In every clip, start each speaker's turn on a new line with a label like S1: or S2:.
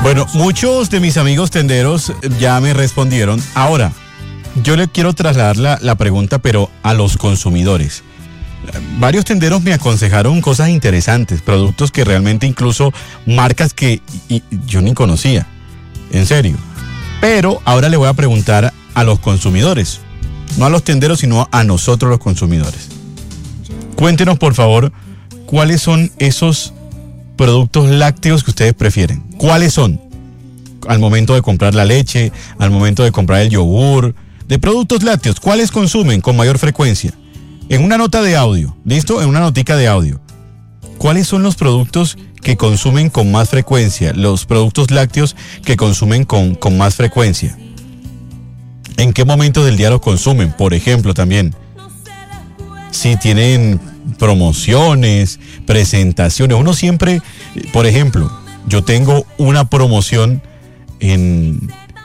S1: Bueno, muchos de mis amigos tenderos ya me respondieron. Ahora, yo le quiero trasladar la pregunta, pero a los consumidores. Varios tenderos me aconsejaron cosas interesantes, productos que realmente incluso marcas que yo ni conocía, en serio. Pero ahora le voy a preguntar a los consumidores, no a los tenderos, sino a nosotros los consumidores. Cuéntenos, por favor, cuáles son esos productos lácteos que ustedes prefieren. ¿Cuáles son? Al momento de comprar la leche, al momento de comprar el yogur, de productos lácteos, ¿cuáles consumen con mayor frecuencia? En una nota de audio, ¿listo? En una notica de audio. ¿Cuáles son los productos que consumen con más frecuencia? Los productos lácteos que consumen con más frecuencia. ¿En qué momento del día los consumen? Por ejemplo, también. Si tienen promociones, presentaciones. Uno siempre, por ejemplo, yo tengo una promoción en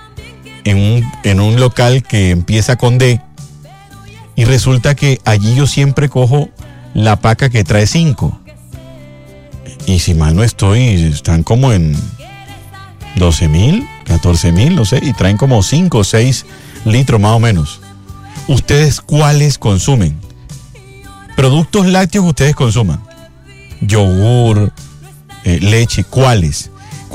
S1: un local que empieza con D. Y resulta que allí yo siempre cojo la paca que trae 5. Y si mal no estoy, están como en 12,000, 14,000, no sé, y traen como 5 o 6 litros más o menos. ¿Ustedes cuáles consumen? Productos lácteos que ustedes consuman. Yogur, leche, ¿cuáles?